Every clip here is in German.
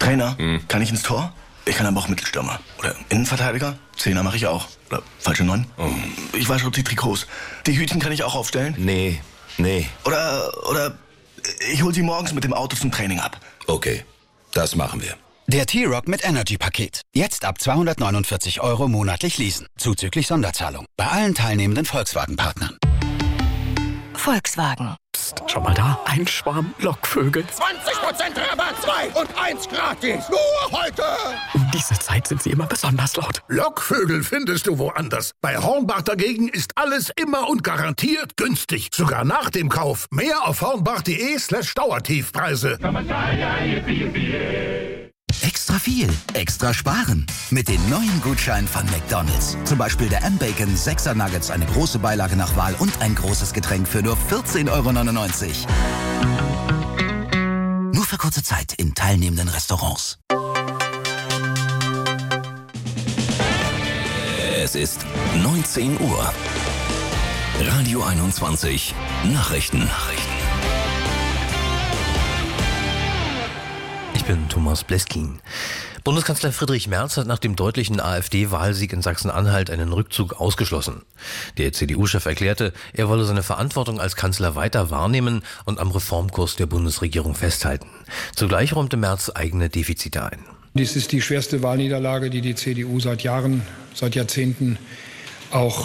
Trainer, kann ich ins Tor? Ich kann aber auch Mittelstürmer. Oder Innenverteidiger? Zehner mache ich auch. Oder falsche 9. Ich wasche auch die Trikots. Die Hütchen kann ich auch aufstellen? Nee. Oder ich hol sie morgens mit dem Auto zum Training ab. Okay, das machen wir. Der T-Rock mit Energy-Paket. Jetzt ab 249 € monatlich leasen. Zuzüglich Sonderzahlung. Bei allen teilnehmenden Volkswagen-Partnern. Volkswagen. Psst, schau mal da. Ein Schwarm Lockvögel. 20% Rabatt, 2 und 1 gratis. Nur heute. Um diese Zeit sind sie immer besonders laut. Lockvögel findest du woanders. Bei Hornbach dagegen ist alles immer und garantiert günstig. Sogar nach dem Kauf. Mehr auf hornbach.de/Dauertiefpreise. Extra viel, extra sparen. Mit den neuen Gutscheinen von McDonald's. Zum Beispiel der M-Bacon 6er Nuggets, eine große Beilage nach Wahl und ein großes Getränk für nur 14,99 €. Nur für kurze Zeit in teilnehmenden Restaurants. Es ist 19 Uhr. Radio 21 Nachrichten. Ich bin Thomas Bleskin. Bundeskanzler Friedrich Merz hat nach dem deutlichen AfD-Wahlsieg in Sachsen-Anhalt einen Rückzug ausgeschlossen. Der CDU-Chef erklärte, er wolle seine Verantwortung als Kanzler weiter wahrnehmen und am Reformkurs der Bundesregierung festhalten. Zugleich räumte Merz eigene Defizite ein. Dies ist die schwerste Wahlniederlage, die die CDU seit Jahrzehnten auch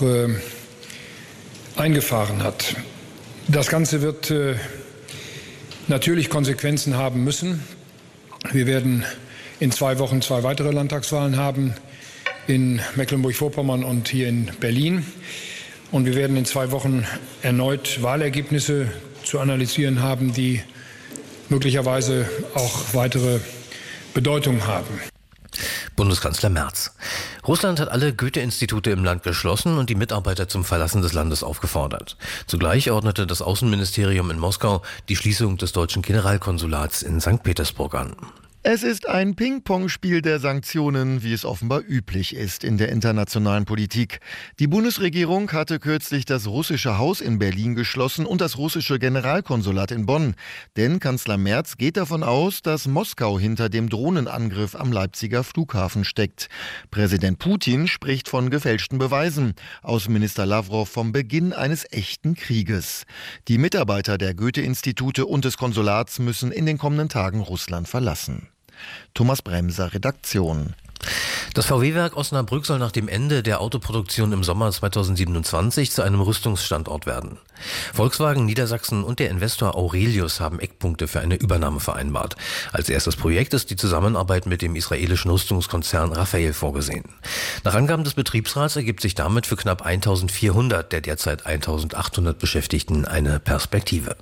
eingefahren hat. Das Ganze wird natürlich Konsequenzen haben müssen. Wir werden in 2 Wochen 2 weitere Landtagswahlen haben, in Mecklenburg-Vorpommern und hier in Berlin. Und wir werden in 2 Wochen erneut Wahlergebnisse zu analysieren haben, die möglicherweise auch weitere Bedeutung haben. Bundeskanzler Merz. Russland hat alle Goethe-Institute im Land geschlossen und die Mitarbeiter zum Verlassen des Landes aufgefordert. Zugleich ordnete das Außenministerium in Moskau die Schließung des deutschen Generalkonsulats in St. Petersburg an. Es ist ein Ping-Pong-Spiel der Sanktionen, wie es offenbar üblich ist in der internationalen Politik. Die Bundesregierung hatte kürzlich das russische Haus in Berlin geschlossen und das russische Generalkonsulat in Bonn. Denn Kanzler Merz geht davon aus, dass Moskau hinter dem Drohnenangriff am Leipziger Flughafen steckt. Präsident Putin spricht von gefälschten Beweisen. Außenminister Lavrov vom Beginn eines echten Krieges. Die Mitarbeiter der Goethe-Institute und des Konsulats müssen in den kommenden Tagen Russland verlassen. Thomas Bremser, Redaktion. Das VW-Werk Osnabrück soll nach dem Ende der Autoproduktion im Sommer 2027 zu einem Rüstungsstandort werden. Volkswagen Niedersachsen und der Investor Aurelius haben Eckpunkte für eine Übernahme vereinbart. Als erstes Projekt ist die Zusammenarbeit mit dem israelischen Rüstungskonzern Rafael vorgesehen. Nach Angaben des Betriebsrats ergibt sich damit für knapp 1400 der derzeit 1800 Beschäftigten eine Perspektive.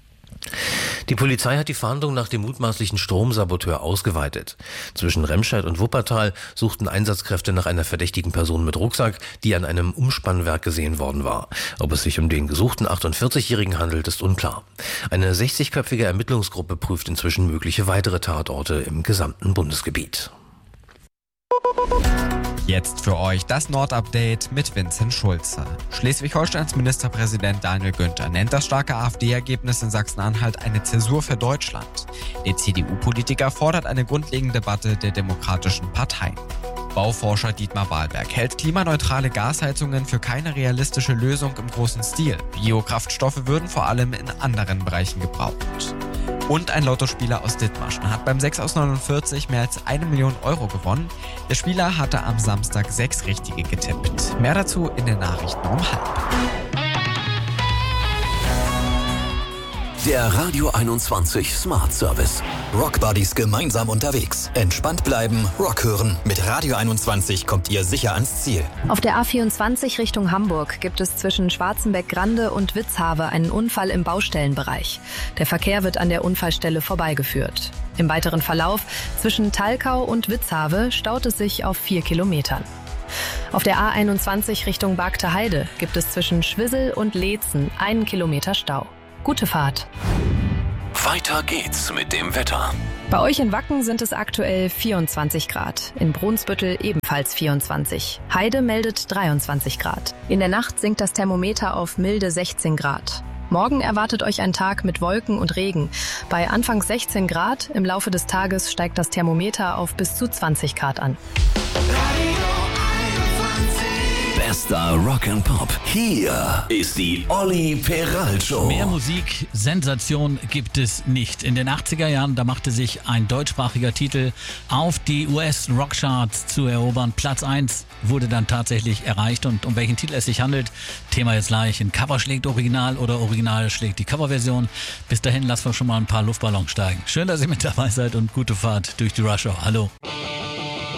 Die Polizei hat die Fahndung nach dem mutmaßlichen Stromsaboteur ausgeweitet. Zwischen Remscheid und Wuppertal suchten Einsatzkräfte nach einer verdächtigen Person mit Rucksack, die an einem Umspannwerk gesehen worden war. Ob es sich um den gesuchten 48-Jährigen handelt, ist unklar. Eine 60-köpfige Ermittlungsgruppe prüft inzwischen mögliche weitere Tatorte im gesamten Bundesgebiet. Jetzt für euch das Nord-Update mit Vincent Schulze. Schleswig-Holsteins Ministerpräsident Daniel Günther nennt das starke AfD-Ergebnis in Sachsen-Anhalt eine Zäsur für Deutschland. Der CDU-Politiker fordert eine grundlegende Debatte der demokratischen Parteien. Bauforscher Dietmar Wahlberg hält klimaneutrale Gasheizungen für keine realistische Lösung im großen Stil. Biokraftstoffe würden vor allem in anderen Bereichen gebraucht. Und ein Lottospieler aus Dithmarschen hat beim 6 aus 49 mehr als 1 Million Euro gewonnen. Der Spieler hatte am Samstag 6 Richtige getippt. Mehr dazu in den Nachrichten um 12:30. Der Radio 21 Smart Service. Rock Buddies gemeinsam unterwegs. Entspannt bleiben, Rock hören. Mit Radio 21 kommt ihr sicher ans Ziel. Auf der A24 Richtung Hamburg gibt es zwischen Schwarzenbeck-Grande und Witzhave einen Unfall im Baustellenbereich. Der Verkehr wird an der Unfallstelle vorbeigeführt. Im weiteren Verlauf zwischen Thalkau und Witzhave staut es sich auf 4 Kilometern. Auf der A21 Richtung Bagte Heide gibt es zwischen Schwissel und Leetzen 1 Kilometer Stau. Gute Fahrt. Weiter geht's mit dem Wetter. Bei euch in Wacken sind es aktuell 24 Grad. In Brunsbüttel ebenfalls 24. Heide meldet 23 Grad. In der Nacht sinkt das Thermometer auf milde 16 Grad. Morgen erwartet euch ein Tag mit Wolken und Regen. Bei anfangs 16 Grad, im Laufe des Tages steigt das Thermometer auf bis zu 20 Grad an. Bester Rock and Pop. Hier ist die Olli Peral Show. Mehr Musik, Sensation gibt es nicht. In den 80er Jahren, da machte sich ein deutschsprachiger Titel auf die US-Rockcharts zu erobern. Platz 1 wurde dann tatsächlich erreicht. Und um welchen Titel es sich handelt, Thema jetzt gleich. Ein Cover schlägt Original oder Original schlägt die Coverversion. Bis dahin lassen wir schon mal ein paar Luftballons steigen. Schön, dass ihr mit dabei seid und gute Fahrt durch die Rush Hour. Hallo.